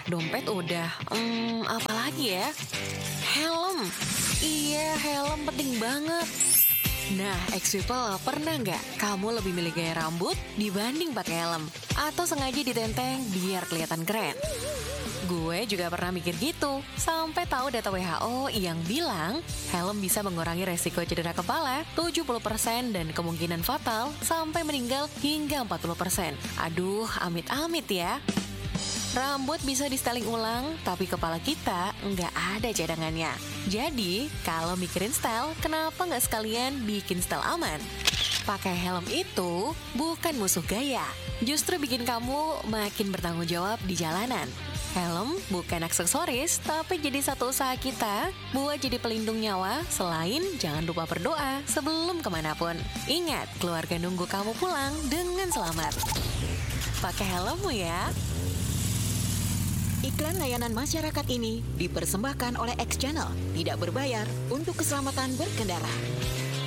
Dompet udah. Apa lagi ya? Helm. Iya, helm penting banget. Nah, ex-people, pernah nggak kamu lebih milih gaya rambut dibanding pakai helm? Atau sengaja ditenteng biar kelihatan keren? Gue juga pernah mikir gitu, sampai tahu data WHO yang bilang helm bisa mengurangi resiko cedera kepala 70% dan kemungkinan fatal sampai meninggal hingga 40%. Aduh, amit-amit ya. Rambut bisa di-styling ulang, tapi kepala kita nggak ada cadangannya. Jadi, kalau mikirin style, kenapa nggak sekalian bikin style aman? Pakai helm itu bukan musuh gaya, justru bikin kamu makin bertanggung jawab di jalanan. Helm bukan aksesoris, tapi jadi satu usaha kita buat jadi pelindung nyawa. Selain jangan lupa berdoa sebelum kemanapun. Ingat, keluarga nunggu kamu pulang dengan selamat. Pakai helmmu ya. Iklan layanan masyarakat ini dipersembahkan oleh X Channel, tidak berbayar untuk keselamatan berkendara.